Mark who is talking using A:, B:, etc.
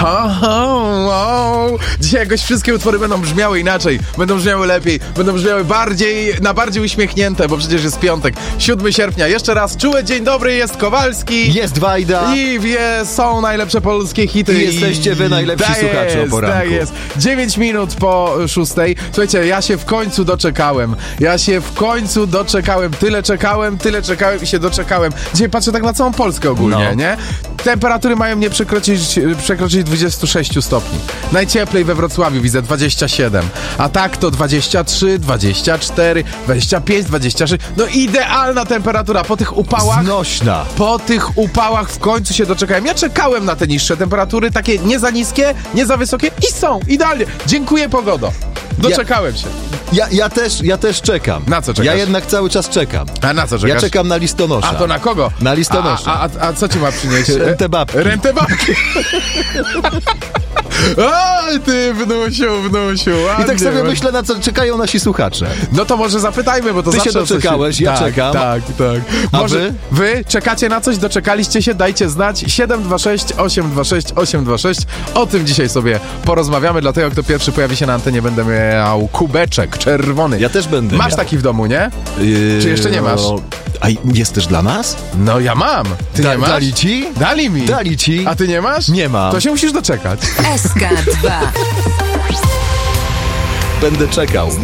A: Dzisiaj jakoś wszystkie utwory będą brzmiały inaczej, będą brzmiały lepiej, będą brzmiały bardziej uśmiechnięte, bo przecież jest piątek, 7 sierpnia. Jeszcze raz czuły dzień dobry, jest Kowalski.
B: Jest Wajda.
A: I są najlepsze polskie hity.
B: I jesteście wy najlepsi słuchacze o poranku.
A: Tak jest. 9 minut po 6. Słuchajcie, ja się w końcu doczekałem. Tyle czekałem i się doczekałem. Dzisiaj patrzę tak na całą Polskę ogólnie, nie? Temperatury mają nie przekroczyć 26 stopni. Najcieplej we Wrocławiu widzę 27. A tak to 23, 24, 25, 26. No idealna temperatura po tych upałach.
B: Znośna.
A: Po tych upałach w końcu się doczekałem. Ja czekałem na te niższe temperatury, takie nie za niskie, nie za wysokie i są idealnie. Dziękuję, pogodo. Doczekałem się.
B: Ja też czekam.
A: Na co czekasz?
B: Ja jednak cały czas czekam.
A: A na co czekasz?
B: Ja czekam na listonosza.
A: A to na kogo?
B: Na listonosza.
A: A co ci ma przynieść?
B: Rentę babki.
A: Rentę babki. Oj, ty wnusiu.
B: I tak sobie myślę, na co czekają nasi słuchacze.
A: No to może zapytajmy, bo to
B: Ty
A: zawsze
B: się doczekałeś, ja czekam.
A: Tak.
B: A
A: może wy czekacie na coś, doczekaliście się, dajcie znać. 726 826 826. O tym dzisiaj sobie porozmawiamy, dlatego kto pierwszy pojawi się na antenie, będę miał kubeczek czerwony.
B: Ja też będę
A: Masz
B: miał.
A: taki w domu, nie? Czy jeszcze nie masz?
B: A jest też dla nas?
A: No ja mam. Ty nie masz?
B: Dali ci?
A: Dali mi.
B: Dali ci.
A: A ty nie masz?
B: Nie mam.
A: To się musisz doczekać.
C: SK2.
B: Będę czekał.